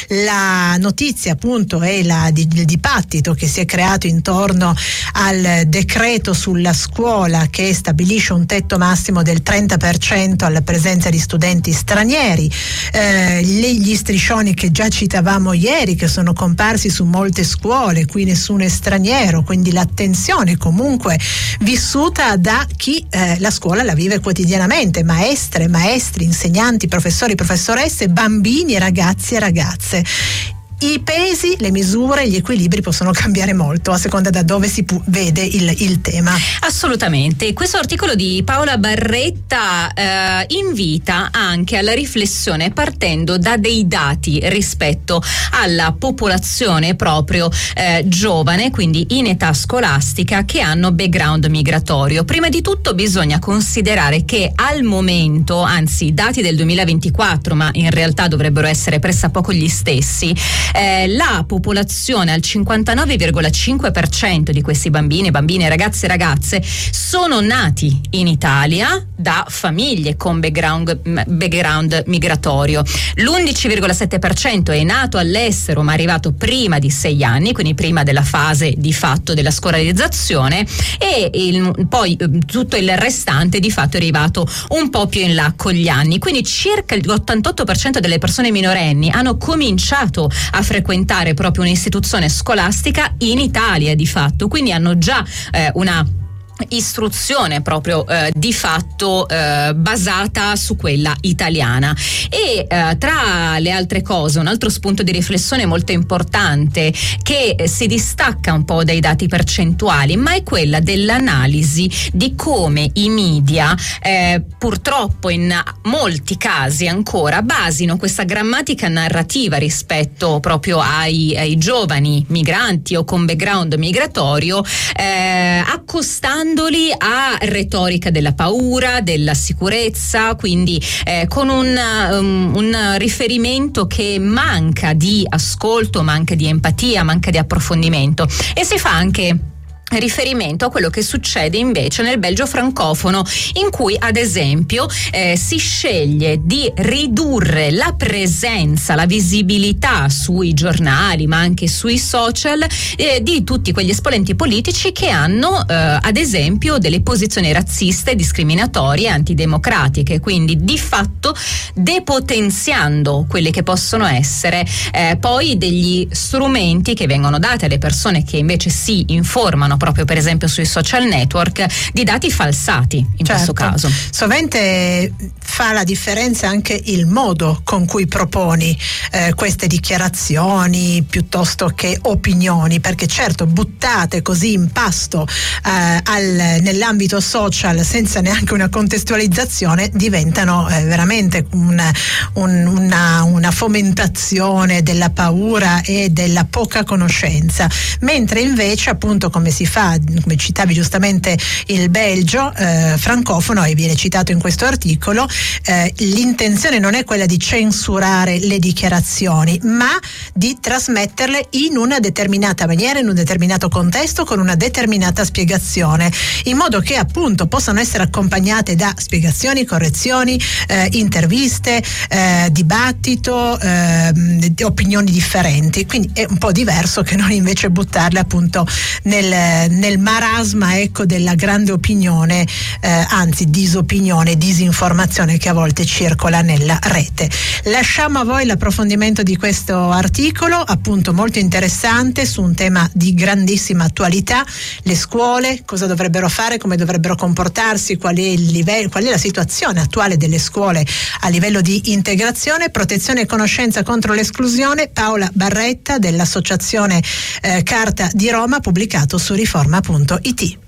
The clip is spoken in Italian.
La notizia appunto è il dibattito che si è creato intorno al decreto sulla scuola che stabilisce un tetto massimo del 30% alla presenza di studenti stranieri, gli striscioni che già citavamo ieri, che sono comparsi su molte scuole, qui nessuno è straniero, quindi l'attenzione comunque vissuta da chi la scuola la vive quotidianamente, maestre, maestri, insegnanti, professori, professoresse, bambini, ragazzi e ragazze. I pesi, le misure, gli equilibri possono cambiare molto a seconda da dove si vede il tema. Assolutamente. Questo articolo di Paola Barretta invita anche alla riflessione partendo da dei dati rispetto alla popolazione proprio giovane, quindi in età scolastica, che hanno background migratorio. Prima di tutto bisogna considerare che al momento, anzi dati del 2024, ma in realtà dovrebbero essere pressappoco gli stessi, la popolazione, al 59,5% di questi bambini, ragazzi e ragazze, sono nati in Italia da famiglie con background migratorio. L'11,7% è nato all'estero ma arrivato prima di 6 anni, quindi prima della fase di fatto della scolarizzazione, e poi tutto il restante di fatto è arrivato un po' più in là con gli anni. Quindi circa l'88% delle persone minorenni hanno cominciato a frequentare proprio un'istituzione scolastica in Italia di fatto, quindi hanno già una istruzione proprio di fatto basata su quella italiana. E tra le altre cose, un altro spunto di riflessione molto importante che si distacca un po' dai dati percentuali, ma è quella dell'analisi di come i media purtroppo in molti casi ancora basino questa grammatica narrativa rispetto proprio ai giovani migranti o con background migratorio, accostando a retorica della paura, della sicurezza, quindi con un riferimento che manca di ascolto, manca di empatia, manca di approfondimento. E si fa anche riferimento a quello che succede invece nel Belgio francofono, in cui ad esempio si sceglie di ridurre la presenza, la visibilità sui giornali ma anche sui social di tutti quegli esponenti politici che hanno ad esempio delle posizioni razziste, discriminatorie, antidemocratiche, quindi di fatto depotenziando quelli che possono essere poi degli strumenti che vengono dati alle persone che invece si informano proprio per esempio sui social network di dati falsati in questo caso. Sovente fa la differenza anche il modo con cui proponi queste dichiarazioni piuttosto che opinioni, perché certo buttate così in pasto nell'ambito social senza neanche una contestualizzazione diventano veramente una fomentazione della paura e della poca conoscenza, mentre invece appunto come citavi giustamente il Belgio francofono, e viene citato in questo articolo, l'intenzione non è quella di censurare le dichiarazioni ma di trasmetterle in una determinata maniera, in un determinato contesto, con una determinata spiegazione, in modo che appunto possano essere accompagnate da spiegazioni, correzioni, interviste, dibattito, opinioni differenti. Quindi è un po' diverso che non invece buttarle appunto nel marasma, ecco, della grande opinione, anzi disopinione, disinformazione che a volte circola nella rete. Lasciamo a voi l'approfondimento di questo articolo, appunto molto interessante, su un tema di grandissima attualità: le scuole, cosa dovrebbero fare, come dovrebbero comportarsi, qual è il livello, qual è la situazione attuale delle scuole a livello di integrazione, protezione e conoscenza contro l'esclusione. Paola Barretta dell'associazione Carta di Roma, pubblicato su riforma.it.